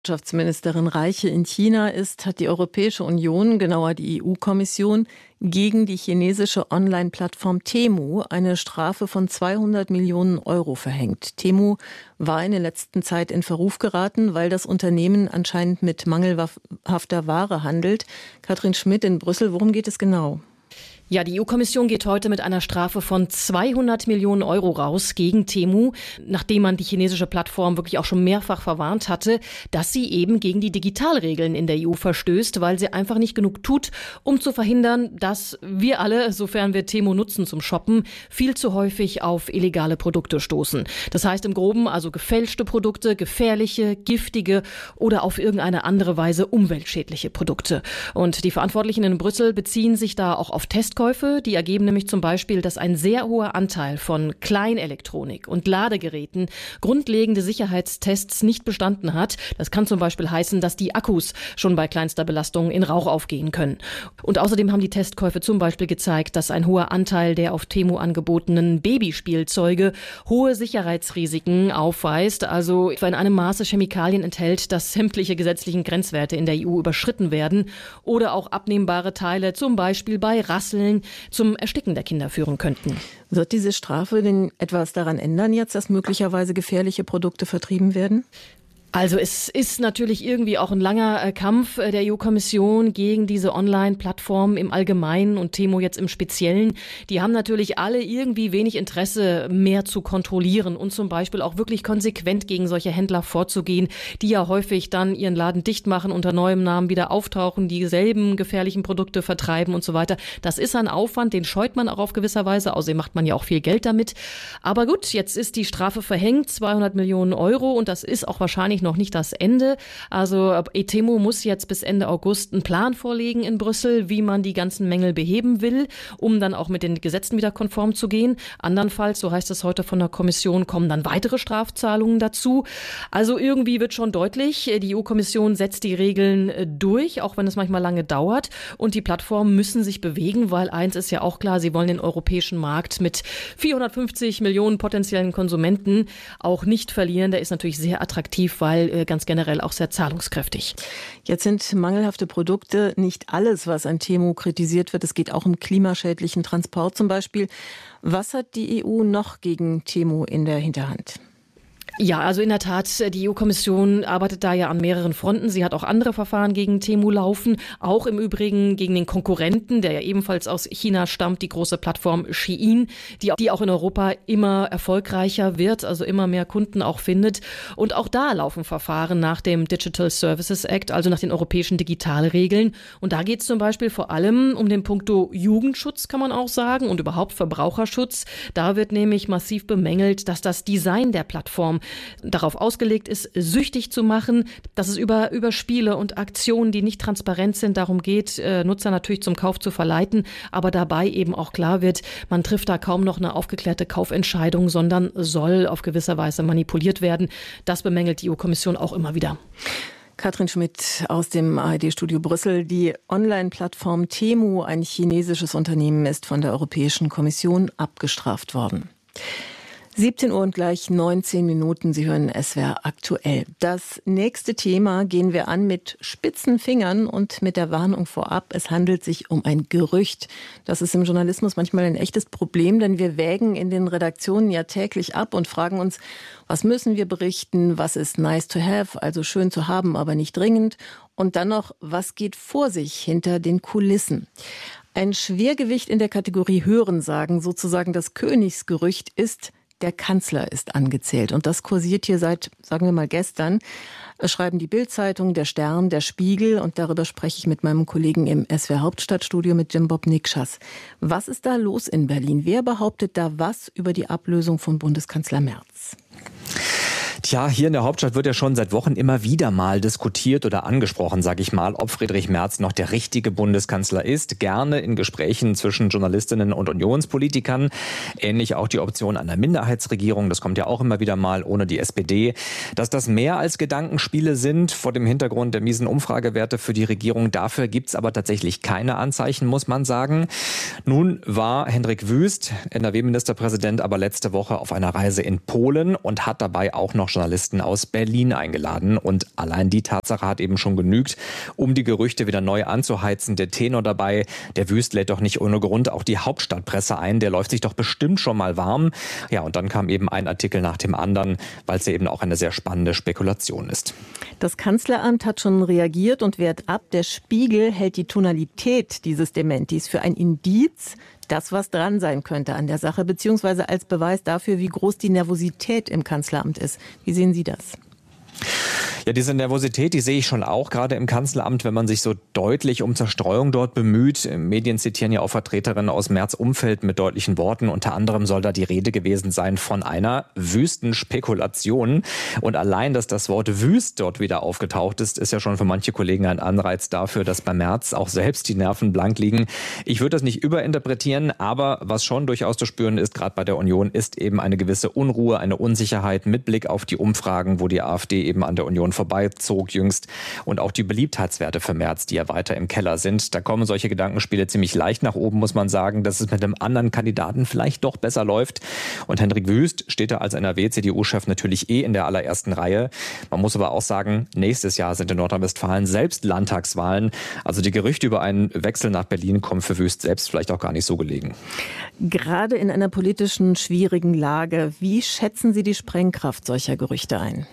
Wirtschaftsministerin Reiche in China ist, hat die Europäische Union, genauer die EU-Kommission, gegen die chinesische Online-Plattform Temu eine Strafe von 200 Millionen Euro verhängt. Temu war in der letzten Zeit in Verruf geraten, weil das Unternehmen anscheinend mit mangelhafter Ware handelt. Katrin Schmidt in Brüssel, worum geht es genau? Ja, die EU-Kommission geht heute mit einer Strafe von 200 Millionen Euro raus gegen Temu, nachdem man die chinesische Plattform wirklich auch schon mehrfach verwarnt hatte, dass sie eben gegen die Digitalregeln in der EU verstößt, weil sie einfach nicht genug tut, um zu verhindern, dass wir alle, sofern wir Temu nutzen zum Shoppen, viel zu häufig auf illegale Produkte stoßen. Das heißt im Groben also gefälschte Produkte, gefährliche, giftige oder auf irgendeine andere Weise umweltschädliche Produkte. Und die Verantwortlichen in Brüssel beziehen sich da auch auf Testkäufe. Die ergeben nämlich zum Beispiel, dass ein sehr hoher Anteil von Kleinelektronik und Ladegeräten grundlegende Sicherheitstests nicht bestanden hat. Das kann zum Beispiel heißen, dass die Akkus schon bei kleinster Belastung in Rauch aufgehen können. Und außerdem haben die Testkäufe zum Beispiel gezeigt, dass ein hoher Anteil der auf Temu angebotenen Babyspielzeuge hohe Sicherheitsrisiken aufweist, also etwa in einem Maße Chemikalien enthält, dass sämtliche gesetzlichen Grenzwerte in der EU überschritten werden oder auch abnehmbare Teile zum Beispiel bei Rasseln zum Ersticken der Kinder führen könnten. Wird diese Strafe denn etwas daran ändern jetzt, dass möglicherweise gefährliche Produkte vertrieben werden? Also es ist natürlich irgendwie auch ein langer Kampf der EU-Kommission gegen diese Online-Plattformen im Allgemeinen und Temu jetzt im Speziellen. Die haben natürlich alle irgendwie wenig Interesse, mehr zu kontrollieren und zum Beispiel auch wirklich konsequent gegen solche Händler vorzugehen, die ja häufig dann ihren Laden dicht machen, unter neuem Namen wieder auftauchen, dieselben gefährlichen Produkte vertreiben und so weiter. Das ist ein Aufwand, den scheut man auch auf gewisser Weise. Außerdem macht man ja auch viel Geld damit. Aber gut, jetzt ist die Strafe verhängt, 200 Millionen Euro, und das ist auch wahrscheinlich noch nicht das Ende. Also Temu muss jetzt bis Ende August einen Plan vorlegen in Brüssel, wie man die ganzen Mängel beheben will, um dann auch mit den Gesetzen wieder konform zu gehen. Andernfalls, so heißt es heute von der Kommission, kommen dann weitere Strafzahlungen dazu. Also irgendwie wird schon deutlich, die EU-Kommission setzt die Regeln durch, auch wenn es manchmal lange dauert. Und die Plattformen müssen sich bewegen, weil eins ist ja auch klar, sie wollen den europäischen Markt mit 450 Millionen potenziellen Konsumenten auch nicht verlieren. Der ist natürlich sehr attraktiv, weil ganz generell auch sehr zahlungskräftig. Jetzt sind mangelhafte Produkte nicht alles, was an Temu kritisiert wird. Es geht auch um klimaschädlichen Transport zum Beispiel. Was hat die EU noch gegen Temu in der Hinterhand? Ja, also in der Tat, die EU-Kommission arbeitet da ja an mehreren Fronten. Sie hat auch andere Verfahren gegen Temu laufen, auch im Übrigen gegen den Konkurrenten, der ja ebenfalls aus China stammt, die große Plattform Shein, die auch in Europa immer erfolgreicher wird, also immer mehr Kunden auch findet. Und auch da laufen Verfahren nach dem Digital Services Act, also nach den europäischen Digitalregeln. Und da geht es zum Beispiel vor allem um den Punkto Jugendschutz, kann man auch sagen, und überhaupt Verbraucherschutz. Da wird nämlich massiv bemängelt, dass das Design der Plattform darauf ausgelegt ist, süchtig zu machen, dass es über Spiele und Aktionen, die nicht transparent sind, darum geht, Nutzer natürlich zum Kauf zu verleiten, aber dabei eben auch klar wird, man trifft da kaum noch eine aufgeklärte Kaufentscheidung, sondern soll auf gewisse Weise manipuliert werden. Das bemängelt die EU-Kommission auch immer wieder. Katrin Schmidt aus dem ARD-Studio Brüssel. Die Online-Plattform Temu, ein chinesisches Unternehmen, ist von der Europäischen Kommission abgestraft worden. 17 Uhr und gleich 19 Minuten. Sie hören SWR aktuell. Das nächste Thema gehen wir an mit spitzen Fingern und mit der Warnung vorab. Es handelt sich um ein Gerücht. Das ist im Journalismus manchmal ein echtes Problem, denn wir wägen in den Redaktionen ja täglich ab und fragen uns, was müssen wir berichten, was ist nice to have, also schön zu haben, aber nicht dringend. Und dann noch, was geht vor sich hinter den Kulissen. Ein Schwergewicht in der Kategorie Hörensagen, sozusagen das Königsgerücht, ist: Der Kanzler ist angezählt. Und das kursiert hier seit, sagen wir mal, gestern. Es schreiben die Bild-Zeitung, der Stern, der Spiegel. Und darüber spreche ich mit meinem Kollegen im SWR Hauptstadtstudio mit Jim Bob Nikschas. Was ist da los in Berlin? Wer behauptet da was über die Ablösung von Bundeskanzler Merz? Tja, hier in der Hauptstadt wird ja schon seit Wochen immer wieder mal diskutiert oder angesprochen, sage ich mal, ob Friedrich Merz noch der richtige Bundeskanzler ist. Gerne in Gesprächen zwischen Journalistinnen und Unionspolitikern. Ähnlich auch die Option einer Minderheitsregierung. Das kommt ja auch immer wieder mal ohne die SPD. Dass das mehr als Gedankenspiele sind vor dem Hintergrund der miesen Umfragewerte für die Regierung, dafür gibt's aber tatsächlich keine Anzeichen, muss man sagen. Nun war Hendrik Wüst, NRW-Ministerpräsident, aber letzte Woche auf einer Reise in Polen und hat dabei auch noch Journalisten aus Berlin eingeladen. Und allein die Tatsache hat eben schon genügt, um die Gerüchte wieder neu anzuheizen. Der Tenor dabei, der Wüst lädt doch nicht ohne Grund auch die Hauptstadtpresse ein. Der läuft sich doch bestimmt schon mal warm. Ja, und dann kam eben ein Artikel nach dem anderen, weil es ja eben auch eine sehr spannende Spekulation ist. Das Kanzleramt hat schon reagiert und wehrt ab. Der Spiegel hält die Tonalität dieses Dementis für ein Indiz, das was dran sein könnte an der Sache, beziehungsweise als Beweis dafür, wie groß die Nervosität im Kanzleramt ist. Wie sehen Sie das? Ja, diese Nervosität, die sehe ich schon auch, gerade im Kanzleramt, wenn man sich so deutlich um Zerstreuung dort bemüht. Medien zitieren ja auch Vertreterinnen aus Merz' Umfeld mit deutlichen Worten. Unter anderem soll da die Rede gewesen sein von einer wüsten Spekulation. Und allein, dass das Wort wüst dort wieder aufgetaucht ist, ist ja schon für manche Kollegen ein Anreiz dafür, dass bei Merz auch selbst die Nerven blank liegen. Ich würde das nicht überinterpretieren, aber was schon durchaus zu spüren ist, gerade bei der Union, ist eben eine gewisse Unruhe, eine Unsicherheit mit Blick auf die Umfragen, wo die AfD eben an der Union vorbeizog jüngst, und auch die Beliebtheitswerte für Merz, die ja weiter im Keller sind. Da kommen solche Gedankenspiele ziemlich leicht nach oben, muss man sagen, dass es mit einem anderen Kandidaten vielleicht doch besser läuft. Und Hendrik Wüst steht da als NRW-CDU-Chef natürlich in der allerersten Reihe. Man muss aber auch sagen, nächstes Jahr sind in Nordrhein-Westfalen selbst Landtagswahlen. Also die Gerüchte über einen Wechsel nach Berlin kommen für Wüst selbst vielleicht auch gar nicht so gelegen. Gerade in einer politischen schwierigen Lage, wie schätzen Sie die Sprengkraft solcher Gerüchte ein?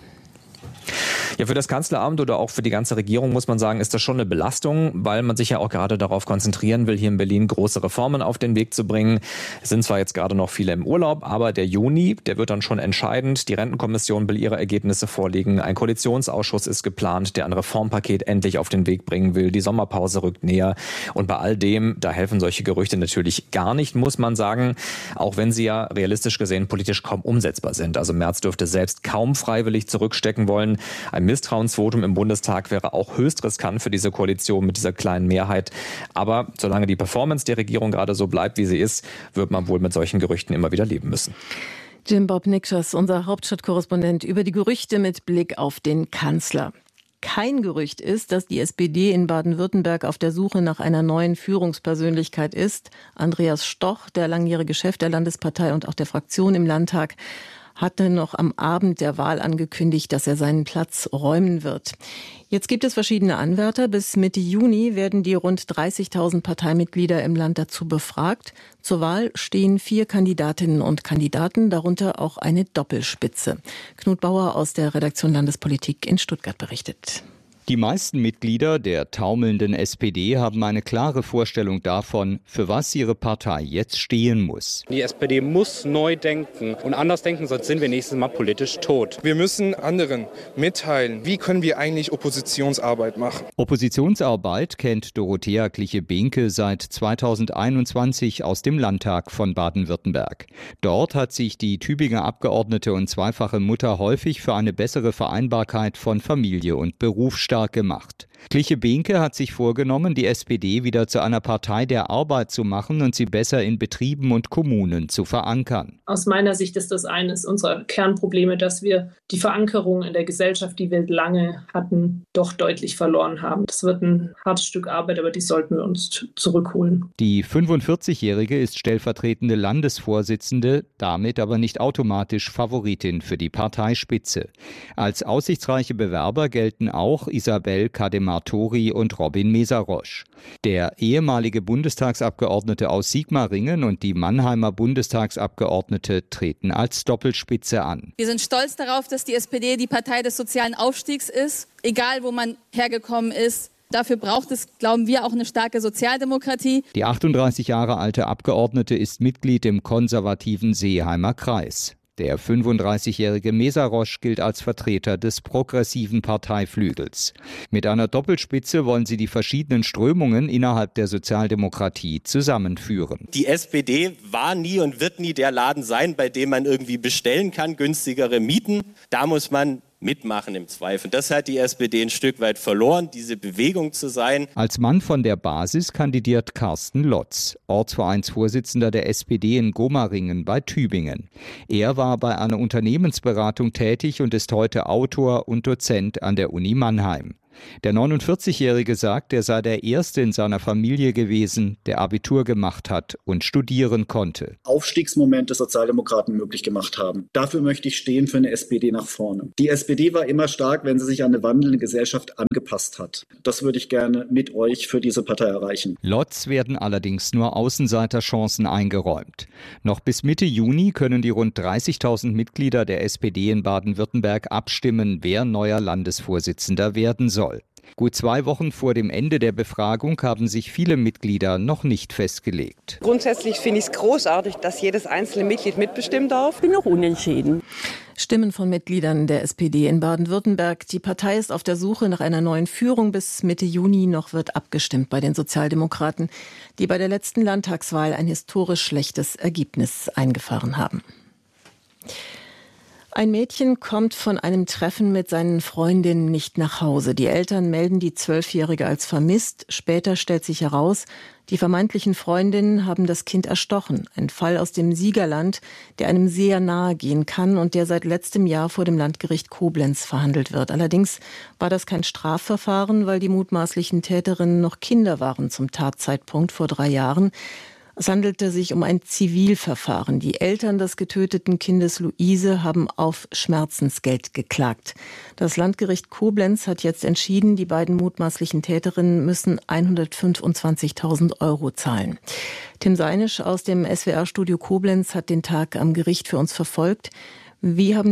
Ja, für das Kanzleramt oder auch für die ganze Regierung muss man sagen, ist das schon eine Belastung, weil man sich ja auch gerade darauf konzentrieren will, hier in Berlin große Reformen auf den Weg zu bringen. Es sind zwar jetzt gerade noch viele im Urlaub, aber der Juni, der wird dann schon entscheidend. Die Rentenkommission will ihre Ergebnisse vorlegen. Ein Koalitionsausschuss ist geplant, der ein Reformpaket endlich auf den Weg bringen will. Die Sommerpause rückt näher. Und bei all dem, da helfen solche Gerüchte natürlich gar nicht, muss man sagen, auch wenn sie ja realistisch gesehen politisch kaum umsetzbar sind. Also Merz dürfte selbst kaum freiwillig zurückstecken wollen. Ein Misstrauensvotum im Bundestag wäre auch höchst riskant für diese Koalition mit dieser kleinen Mehrheit. Aber solange die Performance der Regierung gerade so bleibt, wie sie ist, wird man wohl mit solchen Gerüchten immer wieder leben müssen. Jim Bob Nikschas, unser Hauptstadtkorrespondent, über die Gerüchte mit Blick auf den Kanzler. Kein Gerücht ist, dass die SPD in Baden-Württemberg auf der Suche nach einer neuen Führungspersönlichkeit ist. Andreas Stoch, der langjährige Chef der Landespartei und auch der Fraktion im Landtag, hatte noch am Abend der Wahl angekündigt, dass er seinen Platz räumen wird. Jetzt gibt es verschiedene Anwärter. Bis Mitte Juni werden die rund 30.000 Parteimitglieder im Land dazu befragt. Zur Wahl stehen 4 Kandidatinnen und Kandidaten, darunter auch eine Doppelspitze. Knut Bauer aus der Redaktion Landespolitik in Stuttgart berichtet. Die meisten Mitglieder der taumelnden SPD haben eine klare Vorstellung davon, für was ihre Partei jetzt stehen muss. Die SPD muss neu denken und anders denken, sonst sind wir nächstes Mal politisch tot. Wir müssen anderen mitteilen, wie können wir eigentlich Oppositionsarbeit machen. Oppositionsarbeit kennt Dorothea Cliche-Behnke seit 2021 aus dem Landtag von Baden-Württemberg. Dort hat sich die Tübinger Abgeordnete und zweifache Mutter häufig für eine bessere Vereinbarkeit von Familie und Beruf stark gemacht. Cliche-Behnke hat sich vorgenommen, die SPD wieder zu einer Partei der Arbeit zu machen und sie besser in Betrieben und Kommunen zu verankern. Aus meiner Sicht ist das eines unserer Kernprobleme, dass wir die Verankerung in der Gesellschaft, die wir lange hatten, doch deutlich verloren haben. Das wird ein hartes Stück Arbeit, aber die sollten wir uns zurückholen. Die 45-Jährige ist stellvertretende Landesvorsitzende, damit aber nicht automatisch Favoritin für die Parteispitze. Als aussichtsreiche Bewerber gelten auch Isabel Kademar-Tori und Robin Mesarosch. Der ehemalige Bundestagsabgeordnete aus Sigmaringen und die Mannheimer Bundestagsabgeordnete treten als Doppelspitze an. Wir sind stolz darauf, dass die SPD die Partei des sozialen Aufstiegs ist, egal wo man hergekommen ist. Dafür braucht es, glauben wir, auch eine starke Sozialdemokratie. Die 38 Jahre alte Abgeordnete ist Mitglied im konservativen Seeheimer Kreis. Der 35-jährige Mesarosch gilt als Vertreter des progressiven Parteiflügels. Mit einer Doppelspitze wollen sie die verschiedenen Strömungen innerhalb der Sozialdemokratie zusammenführen. Die SPD war nie und wird nie der Laden sein, bei dem man irgendwie bestellen kann, günstigere Mieten. Da muss man mitmachen im Zweifel. Das hat die SPD ein Stück weit verloren, diese Bewegung zu sein. Als Mann von der Basis kandidiert Carsten Lotz, Ortsvereinsvorsitzender der SPD in Gomaringen bei Tübingen. Er war bei einer Unternehmensberatung tätig und ist heute Autor und Dozent an der Uni Mannheim. Der 49-Jährige sagt, er sei der Erste in seiner Familie gewesen, der Abitur gemacht hat und studieren konnte. Aufstiegsmoment des Sozialdemokraten möglich gemacht haben. Dafür möchte ich stehen für eine SPD nach vorne. Die SPD war immer stark, wenn sie sich an eine wandelnde Gesellschaft angepasst hat. Das würde ich gerne mit euch für diese Partei erreichen. Lotz werden allerdings nur Außenseiterchancen eingeräumt. Noch bis Mitte Juni können die rund 30.000 Mitglieder der SPD in Baden-Württemberg abstimmen, wer neuer Landesvorsitzender werden soll. Gut 2 Wochen vor dem Ende der Befragung haben sich viele Mitglieder noch nicht festgelegt. Grundsätzlich finde ich es großartig, dass jedes einzelne Mitglied mitbestimmen darf. Ich bin noch unentschieden. Stimmen von Mitgliedern der SPD in Baden-Württemberg. Die Partei ist auf der Suche nach einer neuen Führung. Bis Mitte Juni noch wird abgestimmt bei den Sozialdemokraten, die bei der letzten Landtagswahl ein historisch schlechtes Ergebnis eingefahren haben. Ein Mädchen kommt von einem Treffen mit seinen Freundinnen nicht nach Hause. Die Eltern melden die 12-Jährige als vermisst. Später stellt sich heraus, die vermeintlichen Freundinnen haben das Kind erstochen. Ein Fall aus dem Siegerland, der einem sehr nahe gehen kann und der seit letztem Jahr vor dem Landgericht Koblenz verhandelt wird. Allerdings war das kein Strafverfahren, weil die mutmaßlichen Täterinnen noch Kinder waren zum Tatzeitpunkt vor 3 Jahren. Es handelte sich um ein Zivilverfahren. Die Eltern des getöteten Kindes Luise haben auf Schmerzensgeld geklagt. Das Landgericht Koblenz hat jetzt entschieden, die beiden mutmaßlichen Täterinnen müssen 125.000 € zahlen. Tim Seinisch aus dem SWR-Studio Koblenz hat den Tag am Gericht für uns verfolgt. Wie hat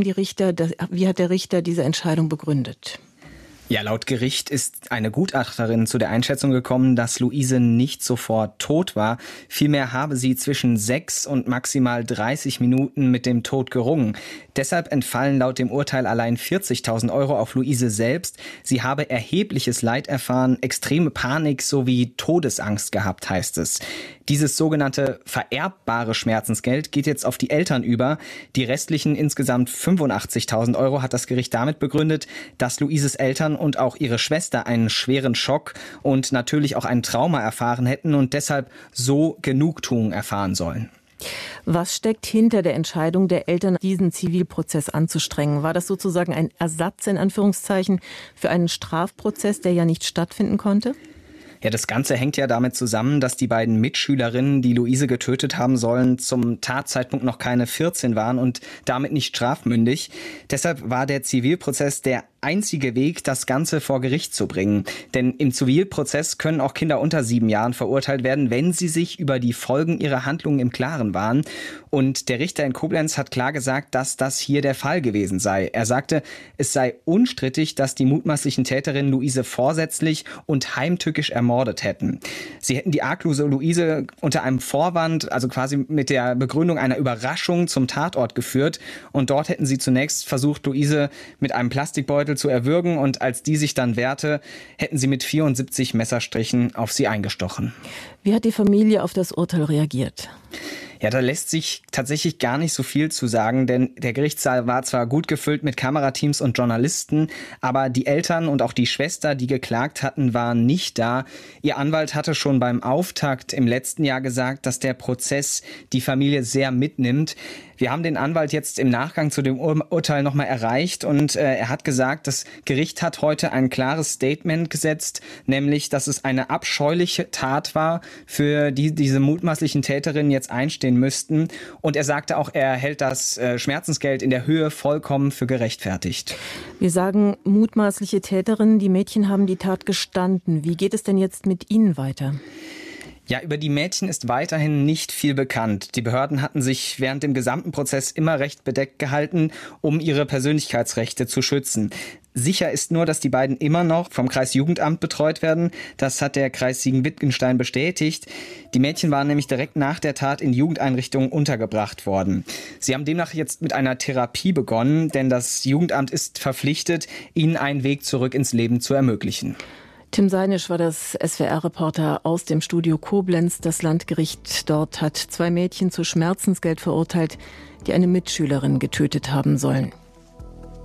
der Richter diese Entscheidung begründet? Ja, laut Gericht ist eine Gutachterin zu der Einschätzung gekommen, dass Luise nicht sofort tot war. Vielmehr habe sie zwischen 6 und maximal 30 Minuten mit dem Tod gerungen. Deshalb entfallen laut dem Urteil allein 40.000 € auf Luise selbst. Sie habe erhebliches Leid erfahren, extreme Panik sowie Todesangst gehabt, heißt es. Dieses sogenannte vererbbare Schmerzensgeld geht jetzt auf die Eltern über. Die restlichen insgesamt 85.000 € hat das Gericht damit begründet, dass Luises Eltern und auch ihre Schwester einen schweren Schock und natürlich auch ein Trauma erfahren hätten und deshalb so Genugtuung erfahren sollen. Was steckt hinter der Entscheidung der Eltern, diesen Zivilprozess anzustrengen? War das sozusagen ein Ersatz in Anführungszeichen für einen Strafprozess, der ja nicht stattfinden konnte? Ja, das Ganze hängt ja damit zusammen, dass die beiden Mitschülerinnen, die Luise getötet haben sollen, zum Tatzeitpunkt noch keine 14 waren und damit nicht strafmündig. Deshalb war der Zivilprozess der einzige Weg, das Ganze vor Gericht zu bringen. Denn im Zivilprozess können auch Kinder unter 7 Jahren verurteilt werden, wenn sie sich über die Folgen ihrer Handlungen im Klaren waren. Und der Richter in Koblenz hat klar gesagt, dass das hier der Fall gewesen sei. Er sagte, es sei unstrittig, dass die mutmaßlichen Täterinnen Luise vorsätzlich und heimtückisch ermordet hätten. Sie hätten die arglose Luise unter einem Vorwand, also quasi mit der Begründung einer Überraschung, zum Tatort geführt. Und dort hätten sie zunächst versucht, Luise mit einem Plastikbeutel zu erwürgen und als die sich dann wehrte, hätten sie mit 74 Messerstrichen auf sie eingestochen. Wie hat die Familie auf das Urteil reagiert? Ja, da lässt sich tatsächlich gar nicht so viel zu sagen, denn der Gerichtssaal war zwar gut gefüllt mit Kamerateams und Journalisten, aber die Eltern und auch die Schwester, die geklagt hatten, waren nicht da. Ihr Anwalt hatte schon beim Auftakt im letzten Jahr gesagt, dass der Prozess die Familie sehr mitnimmt. Wir haben den Anwalt jetzt im Nachgang zu dem Urteil nochmal erreicht und er hat gesagt, das Gericht hat heute ein klares Statement gesetzt, nämlich, dass es eine abscheuliche Tat war, für die diese mutmaßlichen Täterinnen jetzt einstehen müssten. Und er sagte auch, er hält das Schmerzensgeld in der Höhe vollkommen für gerechtfertigt. Wir sagen mutmaßliche Täterinnen, die Mädchen haben die Tat gestanden. Wie geht es denn jetzt mit ihnen weiter? Ja, über die Mädchen ist weiterhin nicht viel bekannt. Die Behörden hatten sich während dem gesamten Prozess immer recht bedeckt gehalten, um ihre Persönlichkeitsrechte zu schützen. Sicher ist nur, dass die beiden immer noch vom Kreisjugendamt betreut werden. Das hat der Kreis Siegen-Wittgenstein bestätigt. Die Mädchen waren nämlich direkt nach der Tat in Jugendeinrichtungen untergebracht worden. Sie haben demnach jetzt mit einer Therapie begonnen, denn das Jugendamt ist verpflichtet, ihnen einen Weg zurück ins Leben zu ermöglichen. Tim Seinisch war das SWR-Reporter aus dem Studio Koblenz. Das Landgericht dort hat 2 Mädchen zu Schmerzensgeld verurteilt, die eine Mitschülerin getötet haben sollen.